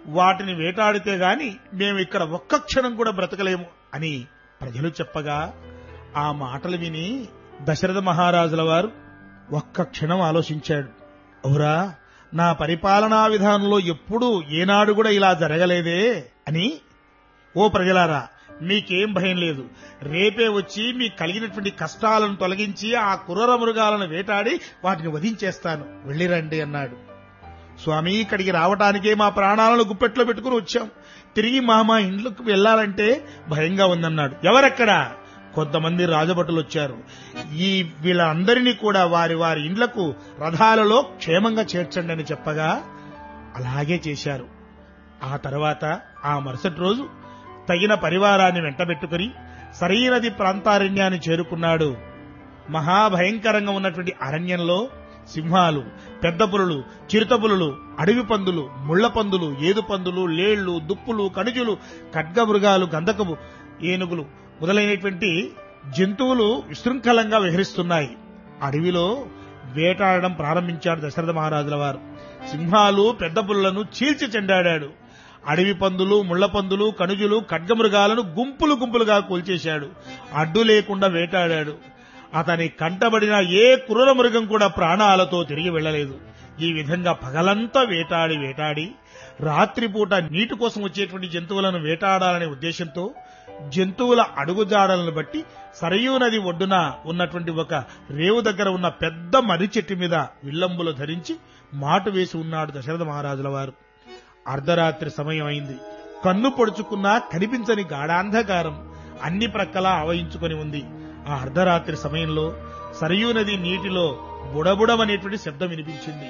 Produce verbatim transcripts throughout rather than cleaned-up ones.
వాటిని వేటాడితే గాని మేము ఇక్కడ ఒక్క క్షణం కూడా బ్రతకలేము అని ప్రజలు చెప్పగా ఆ మాటలు విని దశరథ మహారాజుల వారు ఒక్క క్షణం ఆలోచించాడు. ఔరా, నా పరిపాలనా విధానంలో ఎప్పుడూ ఏనాడు కూడా ఇలా జరగలేదే అని. ఓ ప్రజలారా, మీకేం భయం లేదు. రేపే వచ్చి మీకు కలిగినటువంటి కష్టాలను తొలగించి ఆ క్రూర మృగాలను వేటాడి వాటిని వధించేస్తాను, వెళ్ళిరండి అన్నాడు. స్వామి, ఇక్కడికి రావటానికే మా ప్రాణాలను గుప్పెట్లో పెట్టుకుని వచ్చాం. తిరిగి మా మా ఇండ్లకు వెళ్లాలంటే భయంగా ఉందన్నాడు. ఎవరెక్కడా? కొంతమంది రాజభటులు వచ్చారు. ఈ వీళ్ళందరినీ కూడా వారి వారి ఇండ్లకు రథాలలో క్షేమంగా చేర్చండి అని చెప్పగా అలాగే చేశారు. ఆ తర్వాత ఆ మరుసటి రోజు తగిన పరివారాన్ని వెంటబెట్టుకుని సరైనది ప్రాంతారణ్యాన్ని చేరుకున్నాడు. మహాభయంకరంగా ఉన్నటువంటి అరణ్యంలో సింహాలు, పెద్ద పులులు, చిరుత పులులు, అడవి పందులు, ముళ్ల పందులు, ఏదు పందులు, లేళ్లు, దుప్పులు, కణుజులు, ఖడ్గమృగాలు, గంధకము, ఏనుగులు మొదలైనటువంటి జంతువులు విశృంఖలంగా విహరిస్తున్నాయి. అడవిలో వేటాడడం ప్రారంభించాడు దశరథ మహారాజుల వారు. సింహాలు, పెద్ద పులులను చీల్చి చెండాడాడు. అడవి పందులు, ముళ్ల పందులు, కణుజులు, ఖడ్గమృగాలను గుంపులు గుంపులుగా కూల్చేశాడు. అడ్డు లేకుండా వేటాడాడు. అతని కంటబడిన ఏ క్రూర మృగం కూడా ప్రాణాలతో తిరిగి వెళ్లలేదు. ఈ విధంగా పగలంతా వేటాడి వేటాడి రాత్రిపూట నీటి కోసం వచ్చేటువంటి జంతువులను వేటాడాలనే ఉద్దేశంతో జంతువుల అడుగుజాడలను బట్టి సరయూ నది ఒడ్డున ఉన్నటువంటి ఒక రేవు దగ్గర ఉన్న పెద్ద మర్రి చెట్టు మీద విల్లంబులు ధరించి మాటు వేసి ఉన్నాడు దశరథ మహారాజుల వారు. అర్ధరాత్రి సమయం అయింది. కన్ను పొడుచుకున్నా కనిపించని గాఢాంధకారం అన్ని ప్రక్కలా ఆవహించుకొని ఉంది. ఆ అర్ధరాత్రి సమయంలో సరయూ నది నీటిలో బుడబుడమనేటువంటి శబ్దం వినిపించింది.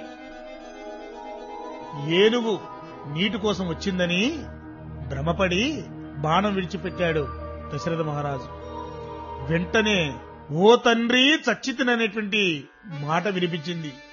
ఏనుగు నీటి కోసం వచ్చిందని భ్రమపడి బాణం విడిచిపెట్టాడు దశరథ మహారాజు. వెంటనే ఓ తండ్రి చచ్చితిననేటువంటి మాట వినిపించింది.